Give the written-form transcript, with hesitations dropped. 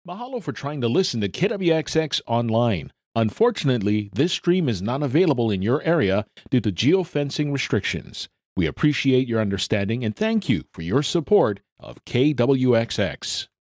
Mahalo for trying to listen to KWXX online. Unfortunately, this stream is not available in your area due to geofencing restrictions. We appreciate your understanding and thank you for your support of KWXX.